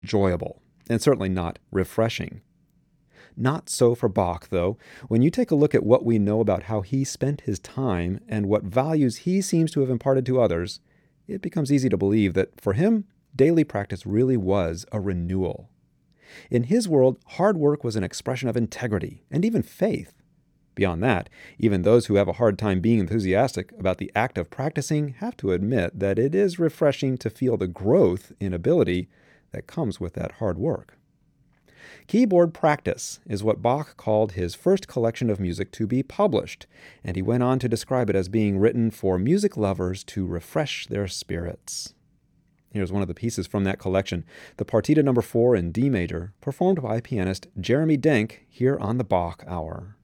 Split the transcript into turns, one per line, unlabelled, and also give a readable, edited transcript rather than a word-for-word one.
enjoyable, and certainly not refreshing. Not so for Bach, though. When you take a look at what we know about how he spent his time and what values he seems to have imparted to others, it becomes easy to believe that for him, daily practice really was a renewal. In his world, hard work was an expression of integrity and even faith. Beyond that, even those who have a hard time being enthusiastic about the act of practicing have to admit that it is refreshing to feel the growth in ability that comes with that hard work. Keyboard Practice is what Bach called his first collection of music to be published, and he went on to describe it as being written for music lovers to refresh their spirits. Here's one of the pieces from that collection, the Partita No. 4 in D major, performed by pianist Jeremy Denk here on the Bach Hour.